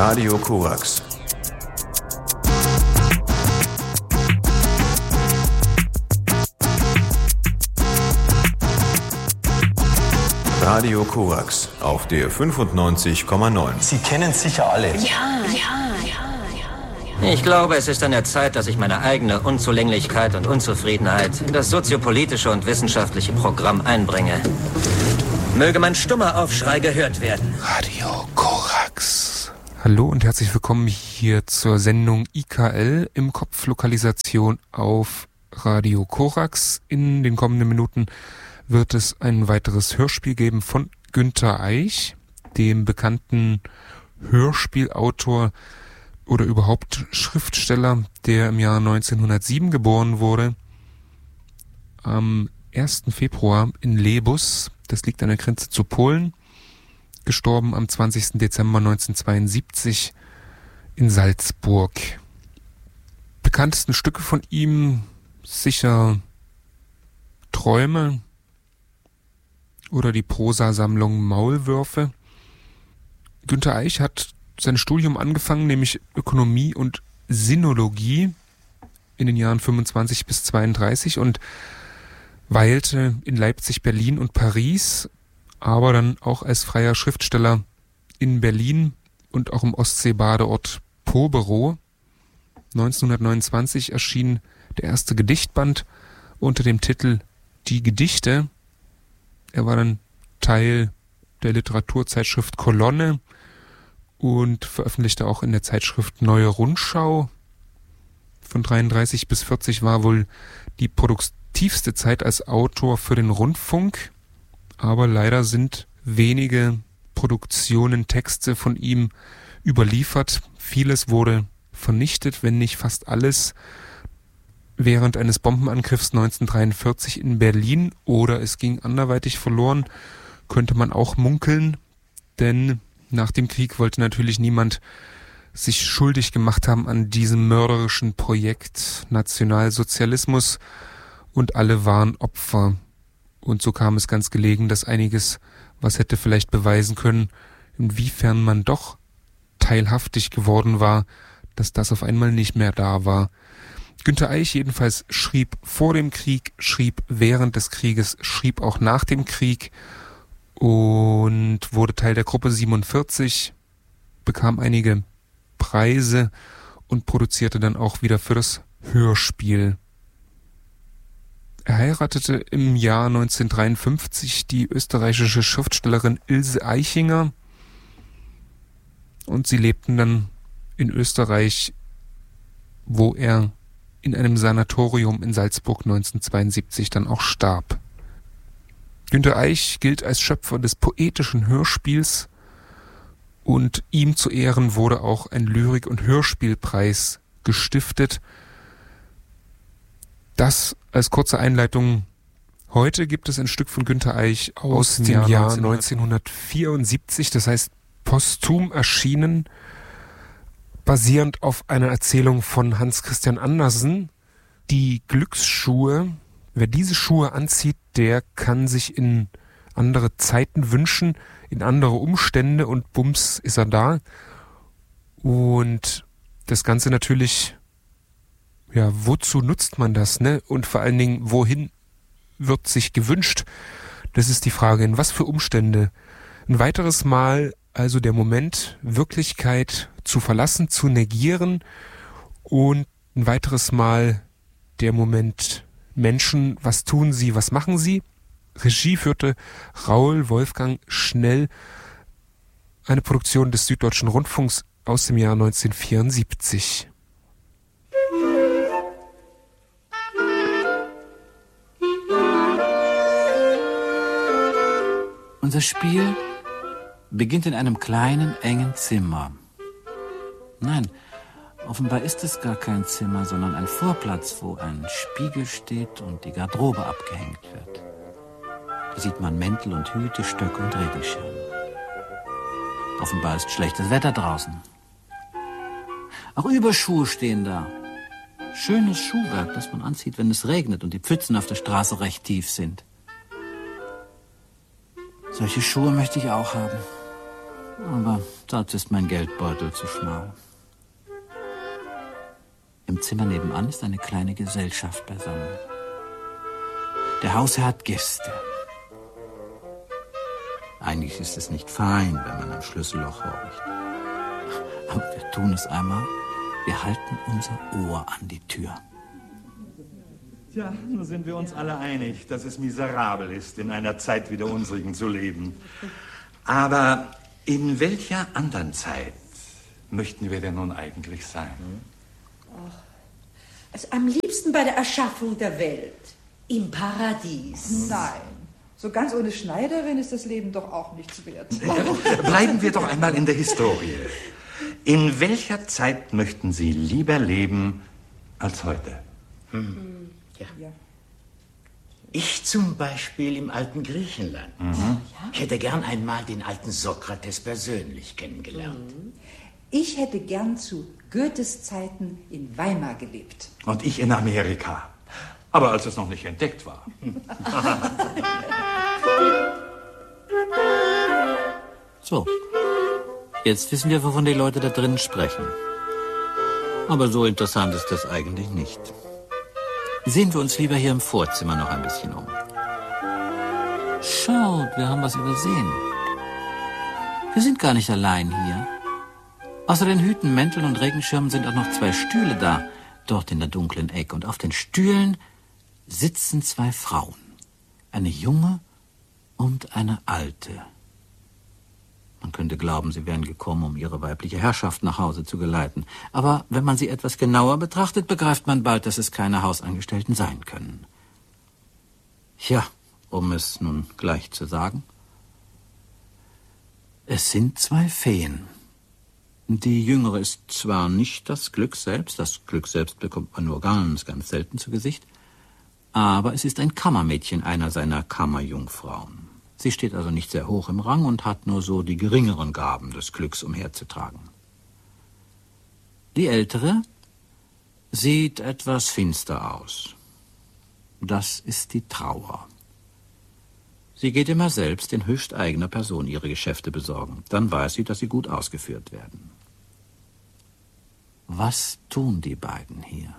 Radio Korax. Radio Korax auf der 95,9. Sie kennen sicher alle. Ja. Ich glaube, es ist an der Zeit, dass ich meine eigene Unzulänglichkeit und Unzufriedenheit in das soziopolitische und wissenschaftliche Programm einbringe. Möge mein stummer Aufschrei gehört werden. Radio Korax. Hallo und herzlich willkommen hier zur Sendung IKL im Kopflokalisation auf Radio Korax. In den kommenden Minuten wird es ein weiteres Hörspiel geben von Günter Eich, dem bekannten Hörspielautor oder überhaupt Schriftsteller, der im Jahr 1907 geboren wurde. Am 1. Februar in Lebus, das liegt an der Grenze zu Polen, gestorben am 20. Dezember 1972 in Salzburg. Bekanntesten Stücke von ihm sicher Träume oder die Prosasammlung Maulwürfe. Günter Eich hat sein Studium angefangen, nämlich Ökonomie und Sinologie in den Jahren 25 bis 32 und weilte in Leipzig, Berlin und Paris, aber dann auch als freier Schriftsteller in Berlin und auch im Ostseebadeort Poberow. 1929 erschien der erste Gedichtband unter dem Titel Die Gedichte. Er war dann Teil der Literaturzeitschrift Kolonne und veröffentlichte auch in der Zeitschrift Neue Rundschau. Von 33 bis 40 war wohl die produktivste Zeit als Autor für den Rundfunk, aber leider sind wenige Produktionen, Texte von ihm überliefert. Vieles wurde vernichtet, wenn nicht fast alles, während eines Bombenangriffs 1943 in Berlin, oder es ging anderweitig verloren, könnte man auch munkeln, denn nach dem Krieg wollte natürlich niemand sich schuldig gemacht haben an diesem mörderischen Projekt Nationalsozialismus und alle waren Opfer. Und so kam es ganz gelegen, dass einiges, was hätte vielleicht beweisen können, inwiefern man doch teilhaftig geworden war, dass das auf einmal nicht mehr da war. Günter Eich jedenfalls schrieb vor dem Krieg, schrieb während des Krieges, schrieb auch nach dem Krieg und wurde Teil der Gruppe 47, bekam einige Preise und produzierte dann auch wieder für das Hörspiel. Er heiratete im Jahr 1953 die österreichische Schriftstellerin Ilse Aichinger und sie lebten dann in Österreich, wo er in einem Sanatorium in Salzburg 1972 dann auch starb. Günter Eich gilt als Schöpfer des poetischen Hörspiels und ihm zu Ehren wurde auch ein Lyrik- und Hörspielpreis gestiftet. Das als kurze Einleitung. Heute gibt es ein Stück von Günter Eich aus dem Jahr 1974, das heißt posthum erschienen, basierend auf einer Erzählung von Hans Christian Andersen, die Glücksschuhe. Wer diese Schuhe anzieht, der kann sich in andere Zeiten wünschen, in andere Umstände und bums ist er da. Und das Ganze natürlich, ja, wozu nutzt man das, ne? Und vor allen Dingen, wohin wird sich gewünscht? Das ist die Frage, in was für Umstände. Ein weiteres Mal also der Moment, Wirklichkeit zu verlassen, zu negieren und ein weiteres Mal der Moment, Menschen, was tun sie, was machen sie? Regie führte Raoul Wolfgang Schnell, eine Produktion des Süddeutschen Rundfunks aus dem Jahr 1974. Unser Spiel beginnt in einem kleinen, engen Zimmer. Nein, offenbar ist es gar kein Zimmer, sondern ein Vorplatz, wo ein Spiegel steht und die Garderobe abgehängt wird. Da sieht man Mäntel und Hüte, Stöcke und Regenschirm. Offenbar ist schlechtes Wetter draußen. Auch Überschuhe stehen da. Schönes Schuhwerk, das man anzieht, wenn es regnet und die Pfützen auf der Straße recht tief sind. Solche Schuhe möchte ich auch haben. Aber dazu ist mein Geldbeutel zu schmal. Im Zimmer nebenan ist eine kleine Gesellschaft beisammen. Der Hausherr hat Gäste. Eigentlich ist es nicht fein, wenn man am Schlüsselloch horcht. Aber wir tun es einmal. Wir halten unser Ohr an die Tür. Tja, nun sind wir uns alle einig, dass es miserabel ist, in einer Zeit wie der unsrigen zu leben. Aber in welcher anderen Zeit möchten wir denn nun eigentlich sein? Also am liebsten bei der Erschaffung der Welt. Im Paradies. Nein, so ganz ohne Schneiderin ist das Leben doch auch nichts wert. Bleiben wir doch einmal in der Historie. In welcher Zeit möchten Sie lieber leben als heute? Ja. Ich zum Beispiel im alten Griechenland. Ich hätte gern einmal den alten Sokrates persönlich kennengelernt. Ich hätte gern zu Goethes Zeiten in Weimar gelebt. Und ich in Amerika. Aber als es noch nicht entdeckt war. So, jetzt wissen wir, wovon die Leute da drinnen sprechen. Aber so interessant ist das eigentlich nicht. Sehen wir uns lieber hier im Vorzimmer noch ein bisschen um. Schaut, wir haben was übersehen. Wir sind gar nicht allein hier. Außer den Hüten, Mänteln und Regenschirmen sind auch noch 2 Stühle da, dort in der dunklen Ecke. Und auf den Stühlen sitzen 2 Frauen. Eine junge und eine alte. Man könnte glauben, sie wären gekommen, um ihre weibliche Herrschaft nach Hause zu geleiten. Aber wenn man sie etwas genauer betrachtet, begreift man bald, dass es keine Hausangestellten sein können. Ja, um es nun gleich zu sagen. Es sind 2 Feen. Die jüngere ist zwar nicht das Glück selbst bekommt man nur ganz, ganz selten zu Gesicht, aber es ist ein Kammermädchen einer seiner Kammerjungfrauen. Sie steht also nicht sehr hoch im Rang und hat nur so die geringeren Gaben des Glücks umherzutragen. Die ältere sieht etwas finster aus. Das ist die Trauer. Sie geht immer selbst in höchst eigener Person ihre Geschäfte besorgen. Dann weiß sie, dass sie gut ausgeführt werden. Was tun die beiden hier?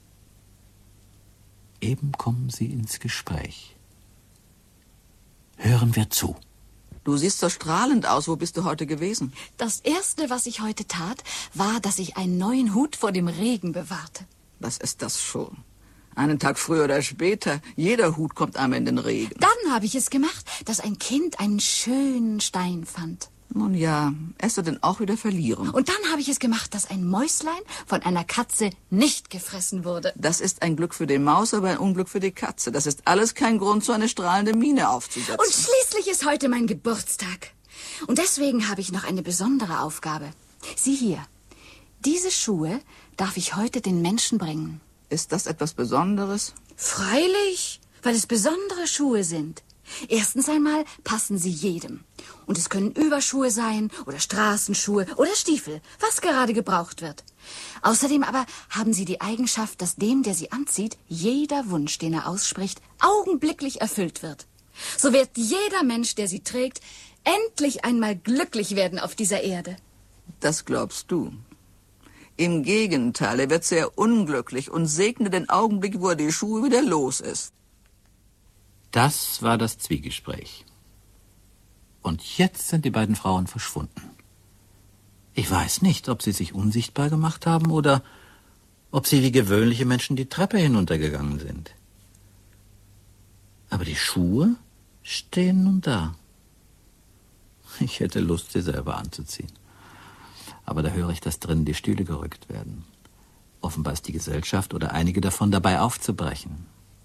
Eben kommen sie ins Gespräch. Hören wir zu. Du siehst so strahlend aus. Wo bist du heute gewesen? Das Erste, was ich heute tat, war, dass ich einen neuen Hut vor dem Regen bewahrte. Was ist das schon? Einen Tag früher oder später. Jeder Hut kommt einem in den Regen. Dann habe ich es gemacht, dass ein Kind einen schönen Stein fand. Nun ja, es wird den auch wieder verlieren. Und dann habe ich es gemacht, dass ein Mäuslein von einer Katze nicht gefressen wurde. Das ist ein Glück für die Maus, aber ein Unglück für die Katze. Das ist alles kein Grund, so eine strahlende Miene aufzusetzen. Und schließlich ist heute mein Geburtstag. Und deswegen habe ich noch eine besondere Aufgabe. Sieh hier, diese Schuhe darf ich heute den Menschen bringen. Ist das etwas Besonderes? Freilich, weil es besondere Schuhe sind. Erstens einmal passen sie jedem. Und es können Überschuhe sein oder Straßenschuhe oder Stiefel, was gerade gebraucht wird. Außerdem aber haben sie die Eigenschaft, dass dem, der sie anzieht, jeder Wunsch, den er ausspricht, augenblicklich erfüllt wird. So wird jeder Mensch, der sie trägt, endlich einmal glücklich werden auf dieser Erde. Das glaubst du. Im Gegenteil, er wird sehr unglücklich und segne den Augenblick, wo er die Schuhe wieder los ist. Das war das Zwiegespräch. Und jetzt sind die beiden Frauen verschwunden. Ich weiß nicht, ob sie sich unsichtbar gemacht haben oder ob sie wie gewöhnliche Menschen die Treppe hinuntergegangen sind. Aber die Schuhe stehen nun da. Ich hätte Lust, sie selber anzuziehen. Aber da höre ich, dass drinnen die Stühle gerückt werden. Offenbar ist die Gesellschaft oder einige davon dabei aufzubrechen.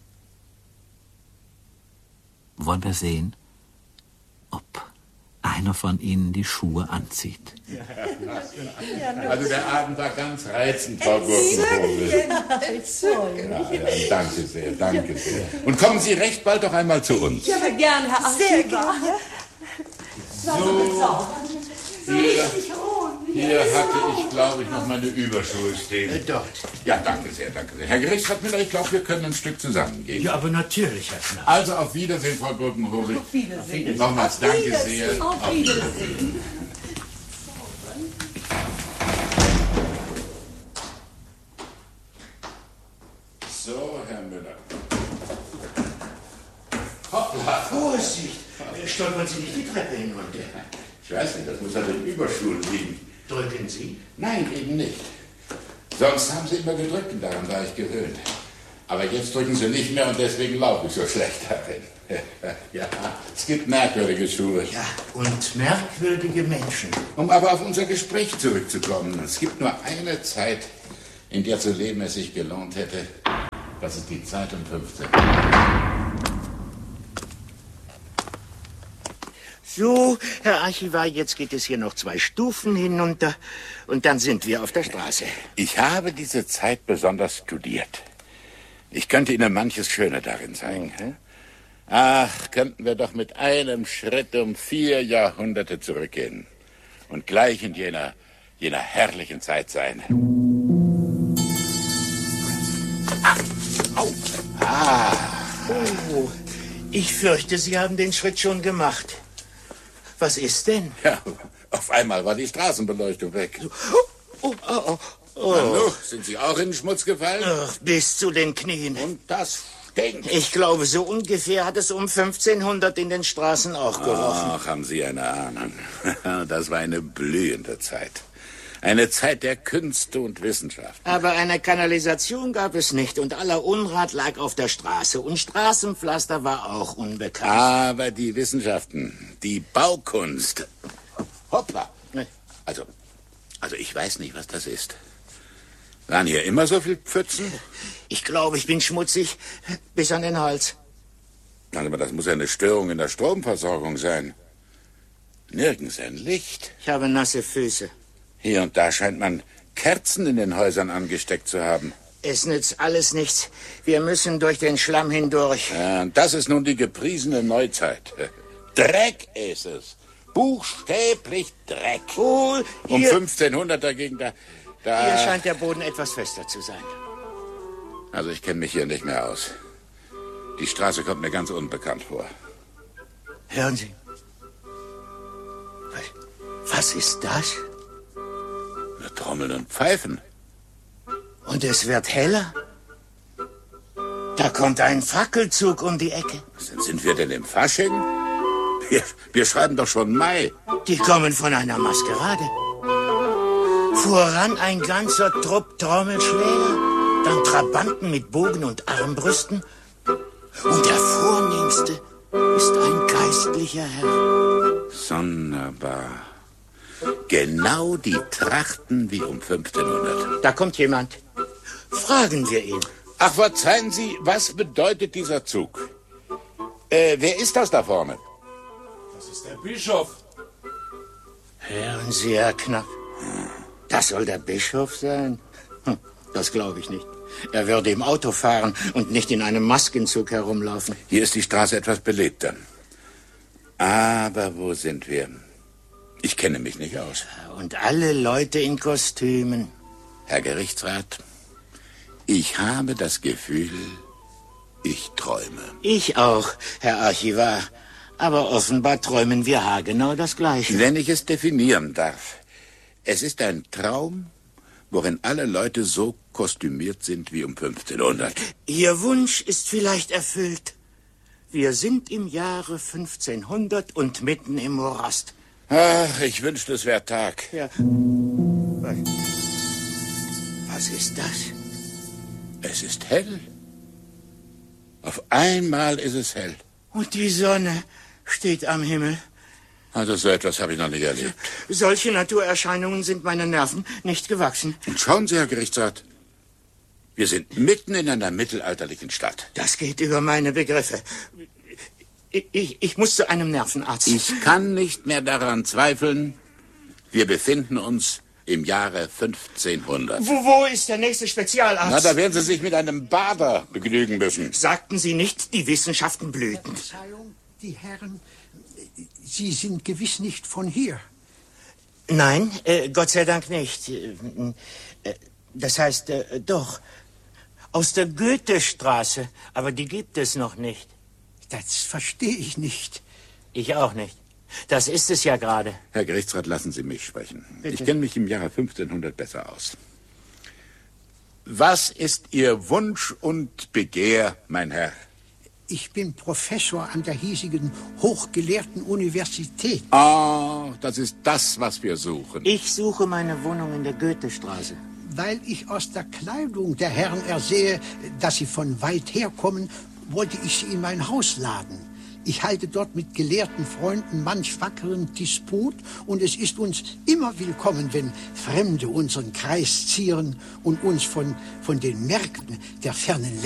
Wollen wir sehen, ob einer von ihnen die Schuhe anzieht? Also der Abend war ganz reizend, Frau Gurkenvogel. Ja, danke sehr, danke sehr. Und kommen Sie recht bald doch einmal zu uns. Ja, aber gern, Herr Archivar. So, hier hatte ich, glaube ich, noch meine Überschuhe stehen. Dort. Ja, danke sehr, danke sehr. Herr Gerichtsratmüller, ich glaube, wir können ein Stück zusammengehen. Ja, aber natürlich, Herr Knapp. Also auf Wiedersehen, Frau Gurkenvogel. Auf Wiedersehen. Nochmals danke sehr. Auf Wiedersehen. Vorsicht! Stolpern Sie nicht die Treppe hinunter. Ich weiß nicht, das muss an den Überschulen liegen. Drücken Sie? Nein, eben nicht. Sonst haben Sie immer gedrückt und daran war ich gewöhnt. Aber jetzt drücken Sie nicht mehr und deswegen laufe ich so schlecht darin. Ja, es gibt merkwürdige Schuhe. Ja, und merkwürdige Menschen. Um aber auf unser Gespräch zurückzukommen. Es gibt nur eine Zeit, in der zu leben es sich gelohnt hätte. Das ist die Zeit um 15. So, Herr Archivar, jetzt geht es hier noch 2 Stufen hinunter und dann sind wir auf der Straße. Ich habe diese Zeit besonders studiert. Ich könnte Ihnen manches Schöne darin zeigen. Ach, könnten wir doch mit einem Schritt um 4 Jahrhunderte zurückgehen und gleich in jener herrlichen Zeit sein. Oh, ich fürchte, Sie haben den Schritt schon gemacht. Was ist denn? Ja, auf einmal war die Straßenbeleuchtung weg. Oh. Hallo, sind Sie auch in den Schmutz gefallen? Ach, bis zu den Knien. Und das stinkt. Ich glaube, so ungefähr hat es um 1500 in den Straßen auch gerochen. Ach, haben Sie eine Ahnung. Das war eine blühende Zeit. Eine Zeit der Künste und Wissenschaft. Aber eine Kanalisation gab es nicht und aller Unrat lag auf der Straße und Straßenpflaster war auch unbekannt. Aber die Wissenschaften, die Baukunst. Hoppla. Also ich weiß nicht, was das ist. Waren hier immer so viel Pfützen? Ich glaube, ich bin schmutzig bis an den Hals. Aber das muss eine Störung in der Stromversorgung sein. Nirgends ein Licht. Ich habe nasse Füße. Hier und da scheint man Kerzen in den Häusern angesteckt zu haben. Es nützt alles nichts. Wir müssen durch den Schlamm hindurch. Ja, und das ist nun die gepriesene Neuzeit. Dreck ist es. Buchstäblich Dreck. Oh, um 1500 dagegen da... Hier scheint der Boden etwas fester zu sein. Also ich kenne mich hier nicht mehr aus. Die Straße kommt mir ganz unbekannt vor. Hören Sie. Was ist das? Wir trommeln und pfeifen. Und es wird heller. Da kommt ein Fackelzug um die Ecke. Sind wir denn im Fasching? Wir schreiben doch schon Mai. Die kommen von einer Maskerade. Voran ein ganzer Trupp Trommelschläger, dann Trabanten mit Bogen und Armbrüsten. Und der Vornehmste ist ein geistlicher Herr. Sonderbar. Genau die Trachten wie um 1500. Da kommt jemand. Fragen wir ihn. Ach, verzeihen Sie, was bedeutet dieser Zug? Wer ist das da vorne? Das ist der Bischof. Hören Sie, Herr Knapp. Das soll der Bischof sein? Das glaube ich nicht. Er würde im Auto fahren und nicht in einem Maskenzug herumlaufen. Hier ist die Straße etwas belebter. Aber wo sind wir? Ich kenne mich nicht aus. Und alle Leute in Kostümen. Herr Gerichtsrat, ich habe das Gefühl, ich träume. Ich auch, Herr Archivar. Aber offenbar träumen wir haargenau das Gleiche. Wenn ich es definieren darf. Es ist ein Traum, worin alle Leute so kostümiert sind wie um 1500. Ihr Wunsch ist vielleicht erfüllt. Wir sind im Jahre 1500 und mitten im Morast. Ach, ich wünschte, es wäre Tag. Ja. Was ist das? Es ist hell. Auf einmal ist es hell. Und die Sonne steht am Himmel. Also so etwas habe ich noch nicht erlebt. Solche Naturerscheinungen sind meinen Nerven nicht gewachsen. Und schauen Sie, Herr Gerichtsrat, wir sind mitten in einer mittelalterlichen Stadt. Das geht über meine Begriffe. Ich muss zu einem Nervenarzt. Ich kann nicht mehr daran zweifeln. Wir befinden uns im Jahre 1500. Wo ist der nächste Spezialarzt? Na, da werden Sie sich mit einem Bader begnügen müssen. Sagten Sie nicht, die Wissenschaften blühten? Verzeihung, die Herren, Sie sind gewiss nicht von hier. Nein, Gott sei Dank nicht. Das heißt, doch. Aus der Goethestraße, aber die gibt es noch nicht. Das verstehe ich nicht. Ich auch nicht. Das ist es ja gerade. Herr Gerichtsrat, lassen Sie mich sprechen. Bitte. Ich kenne mich im Jahre 1500 besser aus. Was ist Ihr Wunsch und Begehr, mein Herr? Ich bin Professor an der hiesigen hochgelehrten Universität. Ah, das ist das, was wir suchen. Ich suche meine Wohnung in der Goethestraße. Weil ich aus der Kleidung der Herren ersehe, dass sie von weit her kommen, wollte ich sie in mein Haus laden. Ich halte dort mit gelehrten Freunden manch wackeren Disput und es ist uns immer willkommen, wenn Fremde unseren Kreis zieren und uns von den Märkten der fernen